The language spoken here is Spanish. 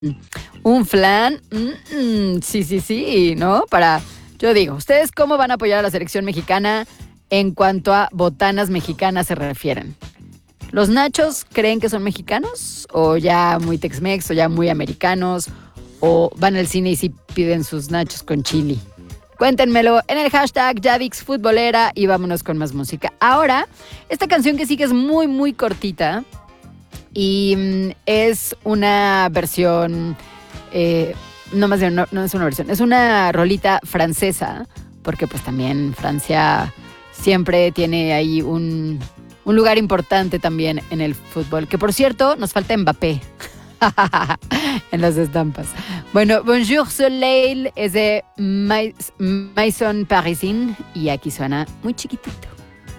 Un flan, sí, sí, sí, ¿no? Yo digo, ¿ustedes cómo van a apoyar a la selección mexicana en cuanto a botanas mexicanas se refieren? ¿Los nachos creen que son mexicanos? ¿O ya muy Tex-Mex? ¿O ya muy americanos? ¿O van al cine y sí piden sus nachos con chili? Cuéntenmelo en el hashtag YavixFutbolera y vámonos con más música. Ahora, esta canción que sigue es muy, muy cortita y es una versión, no más bien, no es una versión, es una rolita francesa, porque pues también Francia siempre tiene ahí un lugar importante también en el fútbol. Que por cierto, nos falta Mbappé en las estampas. Bueno, Bonjour Soleil es de Maison Parisin y aquí suena muy chiquitito.